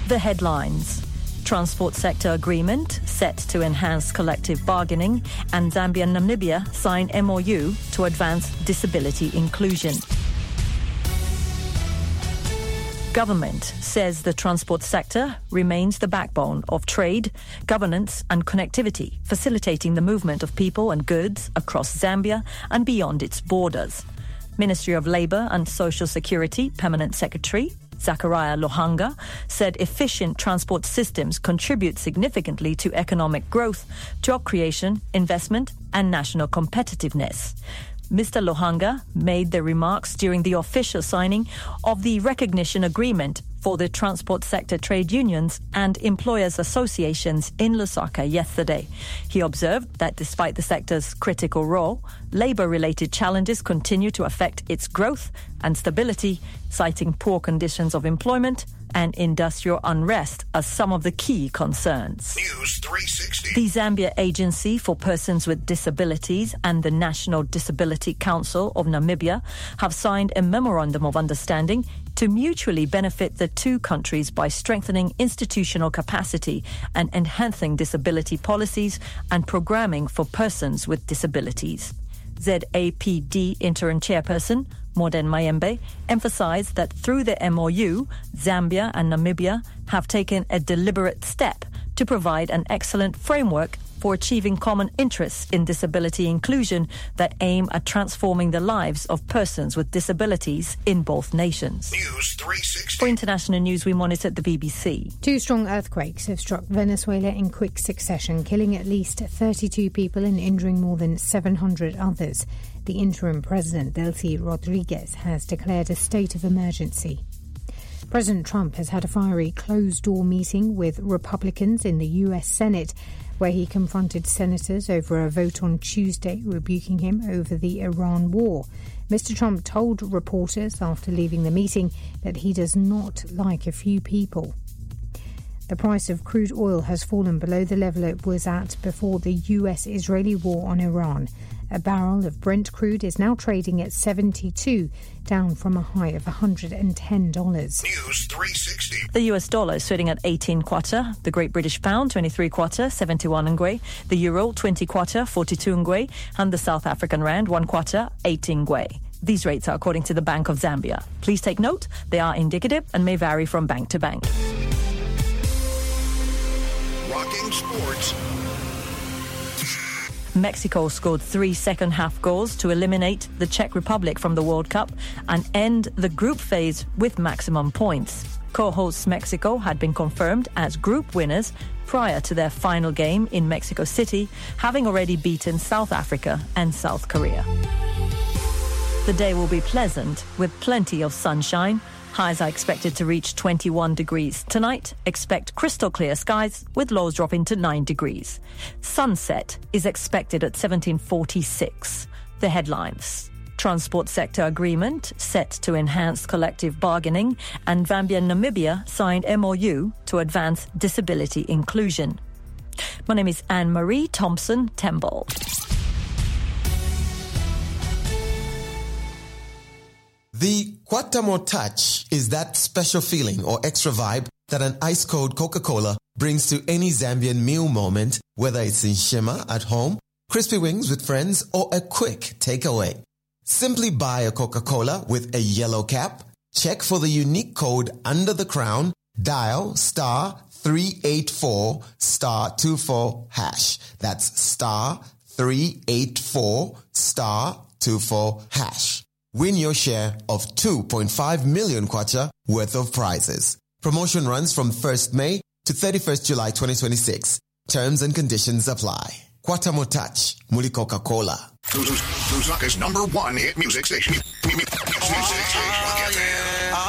The headlines. Transport sector agreement set to enhance collective bargaining, and Zambia and Namibia sign MOU to advance disability inclusion. Government says the transport sector remains the backbone of trade, governance and connectivity, facilitating the movement of people and goods across Zambia and beyond its borders. Ministry of Labour and Social Security Permanent Secretary Zachariah Lohanga said efficient transport systems contribute significantly to economic growth, job creation, investment and national competitiveness. Mr. Lohanga made the remarks during the official signing of the recognition agreement for the transport sector trade unions and employers associations in Lusaka yesterday. He observed that despite the sector's critical role, labour-related challenges continue to affect its growth and stability, citing poor conditions of employment and industrial unrest as some of the key concerns. News 360. The Zambia Agency for Persons with Disabilities and the National Disability Council of Namibia have signed a memorandum of understanding to mutually benefit the two countries by strengthening institutional capacity and enhancing disability policies and programming for persons with disabilities. ZAPD interim chairperson Morden Mayembe emphasized that through the MOU, Zambia and Namibia have taken a deliberate step to provide an excellent framework for achieving common interests in disability inclusion that aim at transforming the lives of persons with disabilities in both nations. News 360. For international news, we monitored the BBC. 2 strong earthquakes have struck Venezuela in quick succession, killing at least 32 people and injuring more than 700 others. The interim president, Delcy Rodriguez, has declared a state of emergency. President Trump has had a fiery closed-door meeting with Republicans in the U.S. Senate, where he confronted senators over a vote on Tuesday rebuking him over the Iran war. Mr. Trump told reporters after leaving the meeting that he does not like a few people. The price of crude oil has fallen below the level it was at before the US-Israeli war on Iran. A barrel of Brent crude is now trading at $72, down from a high of $110. News 360. The US dollar is trading at 18 kwacha, the Great British Pound 23 kwacha, 71 ngwe, the Euro 20 kwacha, 42 ngwe, and the South African Rand 1 kwacha, 18 ngwe. These rates are according to the Bank of Zambia. Please take note, they are indicative and may vary from bank to bank. Rocking sports. Mexico scored 3 second-half goals to eliminate the Czech Republic from the World Cup and end the group phase with maximum points. Co-hosts Mexico had been confirmed as group winners prior to their final game in Mexico City, having already beaten South Africa and South Korea. The day will be pleasant with plenty of sunshine. Highs are expected to reach 21 degrees. Tonight, expect crystal clear skies with lows dropping to 9 degrees. Sunset is expected at 17:46. The headlines. Transport sector agreement set to enhance collective bargaining, and Zambia and Namibia signed MOU to advance disability inclusion. My name is Anne-Marie Thompson-Temple. The Quatamo Touch is that special feeling or extra vibe that an ice-cold Coca-Cola brings to any Zambian meal moment, whether it's in Shima at home, crispy wings with friends, or a quick takeaway. Simply buy a Coca-Cola with a yellow cap, check for the unique code under the crown, dial *384 *24#. That's *384 *24#. Win your share of 2.5 million kwacha worth of prizes. Promotion runs from 1st May to 31st July 2026. Terms and conditions apply. Quatamo Touch, Muli Coca-Cola. Lusaka's #1 hit music station.